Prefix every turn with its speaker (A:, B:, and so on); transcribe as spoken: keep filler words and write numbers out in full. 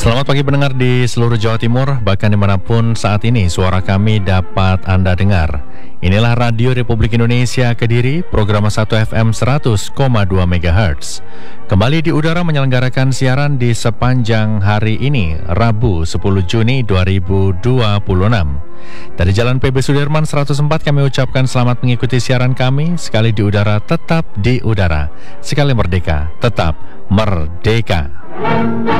A: Selamat pagi pendengar di seluruh Jawa Timur, bahkan dimanapun saat ini suara kami dapat Anda dengar. Inilah Radio Republik Indonesia Kediri, program satu F M seratus koma dua megahertz. Kembali di udara menyelenggarakan siaran di sepanjang hari ini, Rabu sepuluh Juni dua ribu dua puluh enam. Dari Jalan P B Sudirman seratus empat kami ucapkan selamat mengikuti siaran kami. Sekali di udara, tetap di udara. Sekali merdeka, tetap merdeka.